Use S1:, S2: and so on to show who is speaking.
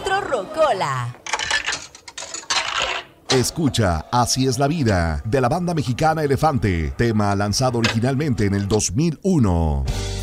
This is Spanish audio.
S1: Maestro Rocola.
S2: Escucha Así es la vida, de la banda mexicana Elefante, tema lanzado originalmente en el 2001.